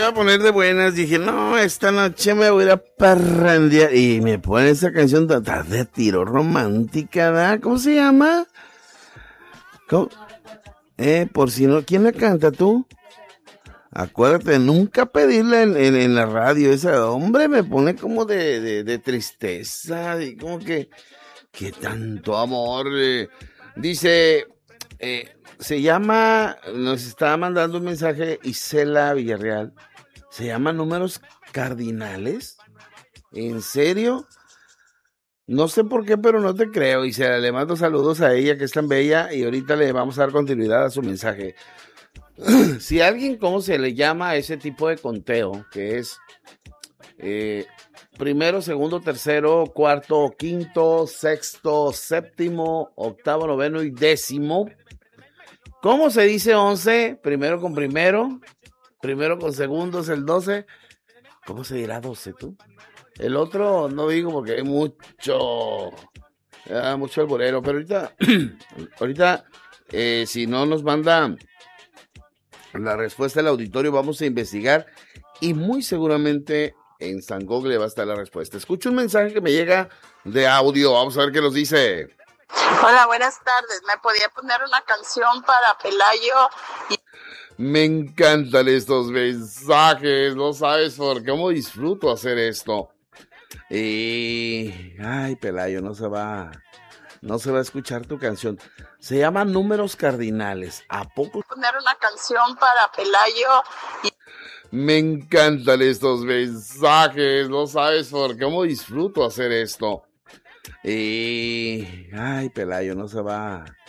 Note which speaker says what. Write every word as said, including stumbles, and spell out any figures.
Speaker 1: iba a poner de buenas. Dije, no, esta noche me voy a ir a parrandear. Y me pone esa canción de, de tiro romántica, ¿verdad? ¿Cómo se llama? ¿Cómo? Eh, por si no, ¿quién la canta tú? Acuérdate, nunca pedirla en, en, en la radio. Ese hombre me pone como de, de, de tristeza. Y como que, que tanto amor. Eh. Dice, eh, se llama, nos está mandando un mensaje Isela Villarreal. ¿Se llama Números Cardinales? ¿En serio? No sé por qué, pero no te creo. Isela, le mando saludos a ella, que es tan bella, y ahorita le vamos a dar continuidad a su mensaje. Si alguien, ¿cómo se le llama a ese tipo de conteo? Que es eh, primero, segundo, tercero, cuarto, quinto, sexto, séptimo, octavo, noveno y décimo. ¿Cómo se dice once? Primero con primero, primero con segundo es el doce. ¿Cómo se dirá doce tú? El otro no digo porque hay mucho, ah, mucho alborero, pero ahorita, ahorita eh, si no nos mandan la respuesta del auditorio, vamos a investigar y muy seguramente en San Google va a estar la respuesta. Escucho un mensaje que me llega de audio, vamos a ver qué nos dice.
Speaker 2: Hola, buenas tardes. ¿Me podía poner una canción para Pelayo? Y...
Speaker 1: Me encantan estos mensajes, no sabes por cómo disfruto hacer esto. Y... Ay, Pelayo, no se va... No se va a escuchar tu canción. Se llama Números Cardinales. ¿A poco?
Speaker 2: Poner una canción para Pelayo. Y...
Speaker 1: Me encantan estos mensajes. No sabes por cómo disfruto hacer esto. Y... Ay, Pelayo, no se va...